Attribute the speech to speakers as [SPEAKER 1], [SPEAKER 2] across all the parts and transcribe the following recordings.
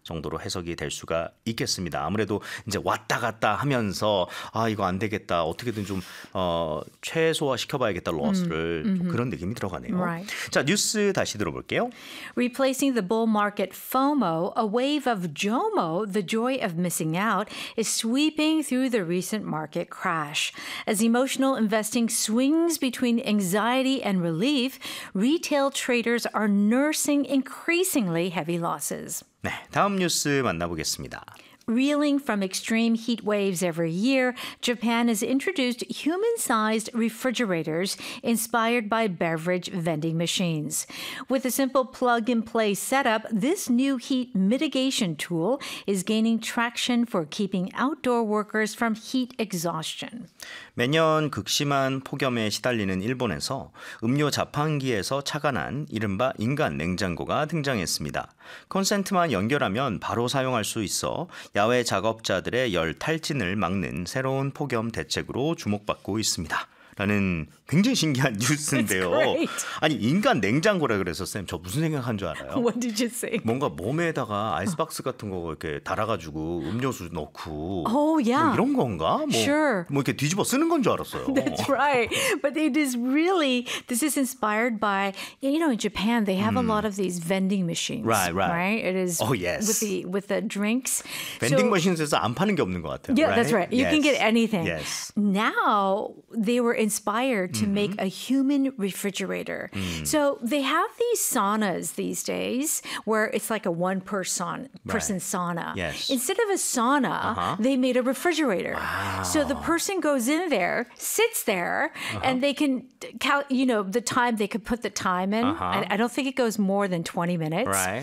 [SPEAKER 1] 정도로 해석이 될 수가 있겠습니다. 아무래도 이제 왔다 갔다 하면서 이거 안 되겠다. 어떻게든 좀 최소화 시켜봐야겠다. 로스를 좀 그런 느낌이 들어가네요.
[SPEAKER 2] Right.
[SPEAKER 1] 자, 뉴스 다시 들어볼게요.
[SPEAKER 2] Replacing the bull market FOMO, a wave of JOMO, the joy of missing out, is sweeping through the recent market crash. As emotional investing swings between anxiety and relief, retail traders are nursing increasingly heavy losses.
[SPEAKER 1] 네, 다음 뉴스 만나보겠습니다.
[SPEAKER 2] Reeling from extreme heat waves every year, Japan has introduced human-sized refrigerators inspired by beverage vending machines. With a simple plug-and-play setup, this new heat mitigation tool is gaining traction for keeping outdoor workers from heat exhaustion.
[SPEAKER 1] 매년 극심한 폭염에 시달리는 일본에서 음료 자판기에서 차가 난 이른바 인간 냉장고가 등장했습니다. 콘센트만 연결하면 바로 사용할 수 있어 야외 작업자들의 열 탈진을 막는 새로운 폭염 대책으로 주목받고 있습니다. 라는 굉장히 신기한 뉴스인데요. 아니 인간 냉장고라 그래서 쌤 저 무슨 생각한 줄 알아요?
[SPEAKER 2] What did you say?
[SPEAKER 1] 뭔가 몸에다가 아이스박스 같은 거 이렇게 달아가지고 음료수 넣고
[SPEAKER 2] Oh, yeah.
[SPEAKER 1] 뭐 이런 건가? 뭐,
[SPEAKER 2] Sure.
[SPEAKER 1] 뭐 이렇게 뒤집어 쓰는 건 줄 알았어요.
[SPEAKER 2] That's right. But it is really, this is inspired by, in Japan, they have a lot of these vending machines.
[SPEAKER 1] Right.
[SPEAKER 2] It is
[SPEAKER 1] Oh, yes.
[SPEAKER 2] with the drinks.
[SPEAKER 1] 벤딩 머신에서 안 파는 게 없는 것 같아요.
[SPEAKER 2] Yeah, that's right. You can get anything.
[SPEAKER 1] Yes.
[SPEAKER 2] Now they were inspired to make a human refrigerator. So they have these saunas these days where it's like a one-person sauna.
[SPEAKER 1] Yes.
[SPEAKER 2] Instead of a sauna, they made a refrigerator.
[SPEAKER 1] Wow.
[SPEAKER 2] So the person goes in there, sits there, and they can count, the time, they could put the time in. I don't think it goes more than 20 minutes.
[SPEAKER 1] Right.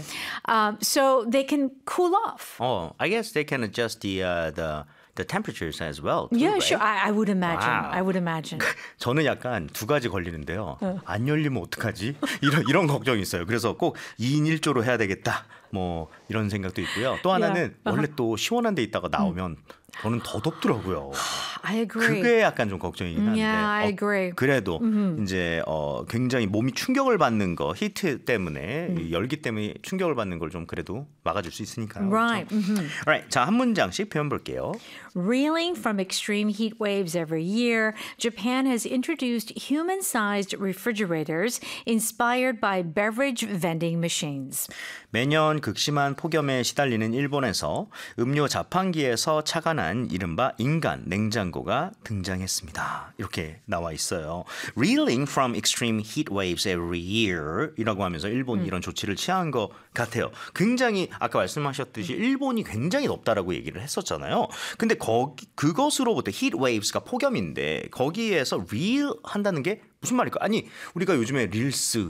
[SPEAKER 2] So they can cool off.
[SPEAKER 1] Oh, I guess they can adjust the temperatures as well. Too,
[SPEAKER 2] Yeah,
[SPEAKER 1] right?
[SPEAKER 2] sure. I would imagine.
[SPEAKER 1] Wow.
[SPEAKER 2] I would imagine.
[SPEAKER 1] 저는 약간 두 가지 걸리는데요. 안 열리면 어떡하지? 이런 걱정이 있어요. 그래서 꼭 2인 1조로 해야 되겠다. 뭐 이런 생각도 있고요. 또 하나는 원래 또 시원한 데 있다가 나오면 저는 더 덥더라고요.
[SPEAKER 2] I agree.
[SPEAKER 1] 그게 약간 좀 걱정이긴 한데.
[SPEAKER 2] Yeah, I agree.
[SPEAKER 1] 그래도 이제 굉장히 몸이 충격을 받는 거, 히트 때문에 이 열기 때문에 충격을 받는 걸 좀 그래도 막아줄 수 있으니까요.
[SPEAKER 2] Right.
[SPEAKER 1] 그렇죠? Alright, 자, 한 문장씩 표현 볼게요.
[SPEAKER 2] Reeling from extreme heat waves every year, Japan has introduced human-sized refrigerators inspired by beverage vending machines.
[SPEAKER 1] 매년 극심한 폭염에 시달리는 일본에서 음료 자판기에서 차가 난 이른바 인간 냉장고가 등장했습니다. 이렇게 나와 있어요. Reeling from extreme heat waves every year 이라고 하면서 일본이 이런 조치를 취한 것 같아요. 굉장히 아까 말씀하셨듯이 일본이 굉장히 덥다라고 얘기를 했었잖아요. 근데 그것으로부터 heat waves가 폭염인데 거기에서 reel 한다는 게 무슨 말일까? 아니 우리가 요즘에 릴스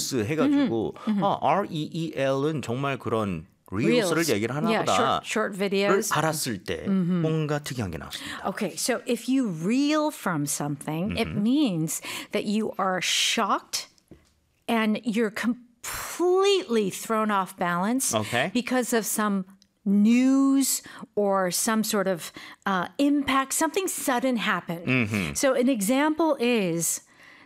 [SPEAKER 1] 해가지고 REEL은 정말 그런 릴스를 얘기를 하나 보다.
[SPEAKER 2] Yeah, short videos.
[SPEAKER 1] 알았을 때 뭔가 특이한 게 나왔습니다.
[SPEAKER 2] Okay, so if you reel from something, it means that you are shocked and you're completely thrown off balance because of some news or some sort of impact, something sudden happened. So an example is,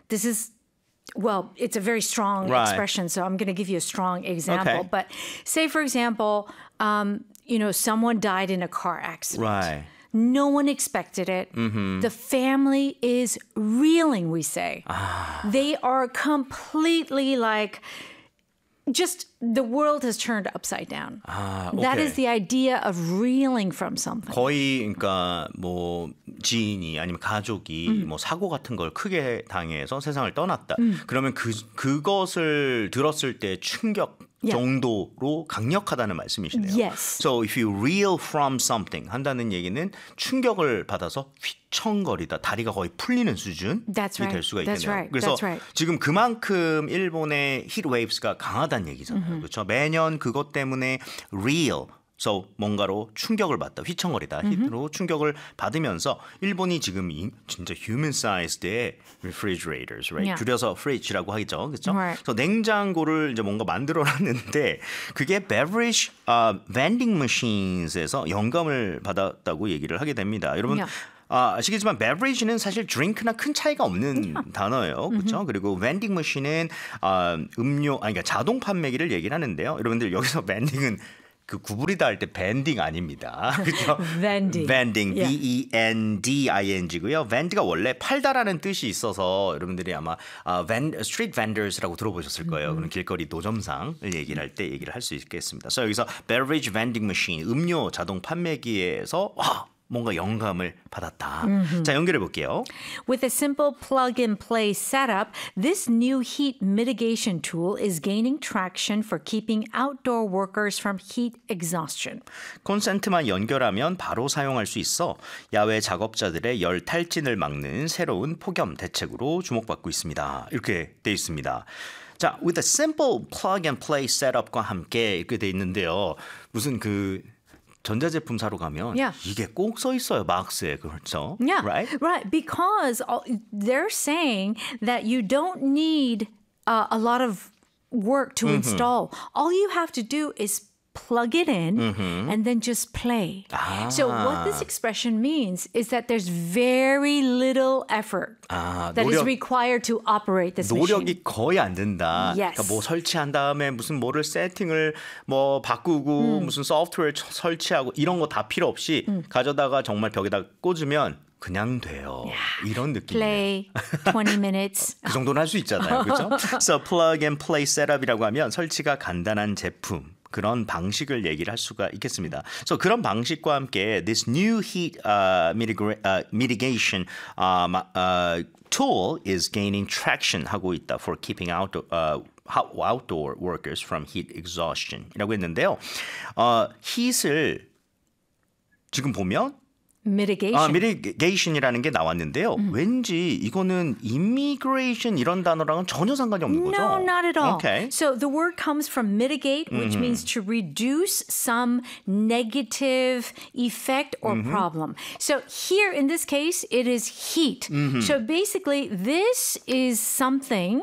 [SPEAKER 2] it's a very strong expression, so I'm going to give you a strong example.
[SPEAKER 1] Okay.
[SPEAKER 2] But say, for example, someone died in a car accident.
[SPEAKER 1] Right.
[SPEAKER 2] No one expected it. The family is reeling, we say. They are completely just the world has turned upside down. That is the idea of reeling from something.
[SPEAKER 1] 거의 그러니까 뭐 지인이 아니면 가족이 뭐 사고 같은 걸 크게 당해서 세상을 떠났다. 그러면 그것을 들었을 때 충격 정도로 강력하다는 말씀이시네요.
[SPEAKER 2] Yes.
[SPEAKER 1] So if you reel from something 한다는 얘기는 충격을 받아서 휘청거리다, 다리가 거의 풀리는 수준이 될 수가 있겠네요. 그래서 지금 그만큼 일본의 heat waves가 강하다는 얘기잖아요. 그렇죠? 매년 그것 때문에 reel So 뭔가로 충격을 받다, 휘청거리다, 히트로 충격을 받으면서 일본이 지금 진짜 human-sized의 refrigerators, right? 줄여서 fridge라고 하겠죠, 그렇죠? 그래서 냉장고를 이제 뭔가 만들어놨는데 그게 beverage vending machines에서 영감을 받았다고 얘기를 하게 됩니다. 여러분. 아시겠지만 beverage는 사실 drink나 큰 차이가 없는 단어예요. 그렇죠? 그리고 vending machine은 그러니까 자동 판매기를 얘기를 하는데요. 여러분들 여기서 vending은 그 구부리다 할 때 밴딩 아닙니다. 그렇죠?
[SPEAKER 2] vending.
[SPEAKER 1] vending, V-E-N-D-I-N-G고요. vend가 원래 팔다라는 뜻이 있어서 여러분들이 아마 street vendors라고 들어보셨을 거예요. 그런 길거리 노점상을 얘기를 할 때 얘기를 할 수 있겠습니다. 그래서 여기서 beverage vending machine, 음료 자동 판매기에서 뭔가 영감을 받았다. 자, 연결해 볼게요.
[SPEAKER 2] With a simple plug-and-play setup, this new heat mitigation tool is gaining traction for keeping outdoor workers from heat exhaustion.
[SPEAKER 1] 콘센트만 연결하면 바로 사용할 수 있어 야외 작업자들의 열 탈진을 막는 새로운 폭염 대책으로 주목받고 있습니다. 이렇게 돼 있습니다. 자, with a simple plug-and-play setup과 함께 이렇게 돼 있는데요. 무슨 그 전자제품 사러 가면 이게 꼭 써 있어요. 박스에. 그렇죠?
[SPEAKER 2] Yeah,
[SPEAKER 1] right?
[SPEAKER 2] Right. Because they're saying that you don't need a lot of work to install. All you have to do is plug it in and then just play. So what this expression means is that there's very little effort that is required to operate this machine.
[SPEAKER 1] 노력이 거의 안 든다.
[SPEAKER 2] Yes.
[SPEAKER 1] 그러니까 뭐 설치한 다음에 무슨 뭐를 세팅을 뭐 바꾸고 무슨 소프트웨어 설치하고 이런 거 다 필요 없이 가져다가 정말 벽에다 꽂으면 그냥 돼요. 이런 느낌이에요.
[SPEAKER 2] Play 20 minutes.
[SPEAKER 1] 그 정도는 할 수 있잖아요. 그렇죠? So plug and play setup이라고 하면 설치가 간단한 제품. 그런 방식을 얘기를 할 수가 있겠습니다. So 그런 방식과 함께 this new heat mitigation tool is gaining traction 하고 있다 for keeping outdoor workers from heat exhaustion 이라고 했는데요. heat을 지금 보면
[SPEAKER 2] Mitigation.
[SPEAKER 1] mitigation이라는 게 나왔는데요. 왠지 이거는 immigration 이런 단어랑은 전혀 상관이 없는 거죠?
[SPEAKER 2] No, not at all.
[SPEAKER 1] Okay.
[SPEAKER 2] So the word comes from mitigate, which means to reduce some negative effect or problem. So here in this case, it is heat. So basically, this is something,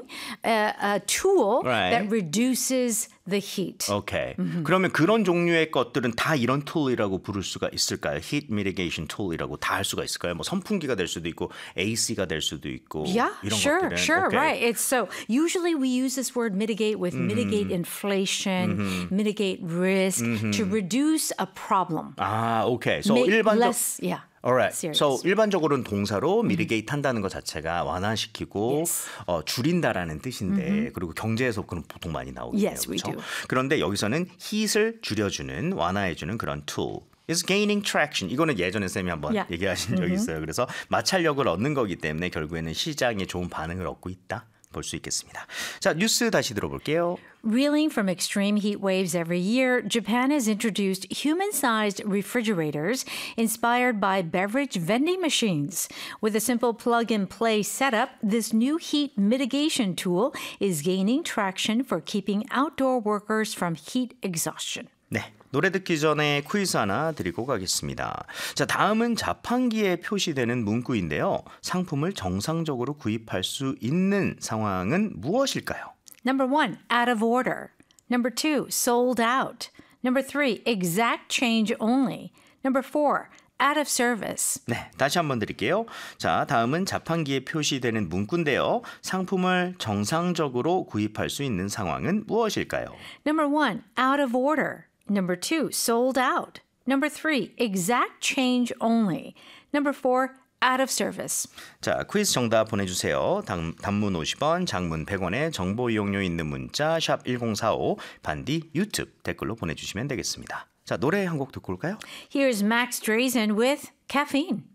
[SPEAKER 2] a tool that reduces the heat.
[SPEAKER 1] 오케이. 그러면 그런 종류의 것들은 다 이런 툴이라고 부를 수가 있을까요? Heat mitigation 툴이라고 다 할 수가 있을까요? 뭐 선풍기가 될 수도 있고 AC가 될 수도 있고
[SPEAKER 2] Yeah,
[SPEAKER 1] 이런
[SPEAKER 2] sure,
[SPEAKER 1] 것들은.
[SPEAKER 2] sure,
[SPEAKER 1] okay.
[SPEAKER 2] right. It's so usually we use this word mitigate with mitigate inflation, mitigate risk to reduce a problem.
[SPEAKER 1] 아, 오케이. So
[SPEAKER 2] Make
[SPEAKER 1] 일반적
[SPEAKER 2] less, yeah.
[SPEAKER 1] Alright.
[SPEAKER 2] serious.
[SPEAKER 1] So 일반적으로는 동사로 mitigate 한다는 것 자체가 완화시키고
[SPEAKER 2] Yes.
[SPEAKER 1] 줄인다라는 뜻인데 그리고 경제에서 그런 보통 많이 나오거든요.
[SPEAKER 2] Yes, we
[SPEAKER 1] 그렇죠?
[SPEAKER 2] do.
[SPEAKER 1] 그런데 여기서는 heat을 줄여주는 완화해주는 그런 tool. is gaining traction. 이거는 예전에 쌤이 한번
[SPEAKER 2] Yeah.
[SPEAKER 1] 얘기하신 적이 있어요. 그래서 마찰력을 얻는 거기 때문에 결국에는 시장에 좋은 반응을 얻고 있다. 볼 수 있겠습니다. 자, 뉴스 다시 들어볼게요.
[SPEAKER 2] Reeling from extreme heat waves every year, Japan has introduced human-sized refrigerators inspired by beverage vending machines. With a simple plug-and-play setup, this new heat mitigation tool is gaining traction for keeping outdoor workers from heat exhaustion.
[SPEAKER 1] 네, 노래 듣기 전에 퀴즈 하나 드리고 가겠습니다. 자, 다음은 자판기에 표시되는 문구인데요. 상품을 정상적으로 구입할 수 있는 상황은 무엇일까요?
[SPEAKER 2] Number 1, out of order. Number 2, sold out. Number 3, exact change only. Number 4, out of service.
[SPEAKER 1] 네, 다시 한번 드릴게요. 자, 다음은 자판기에 표시되는 문구인데요. 상품을 정상적으로 구입할 수 있는 상황은 무엇일까요?
[SPEAKER 2] Number 1, out of order. Number 2, sold out. Number 3, exact change only. Number 4, out of service.
[SPEAKER 1] 자, 퀴즈 정답 보내주세요. 단문 50원, 장문 100원의 정보 이용료 있는 문자 샵 1045 반디 유튜브 댓글로 보내주시면 되겠습니다. 자, 노래 한 곡 듣고 올까요?
[SPEAKER 2] Here's Max Drazen with Caffeine.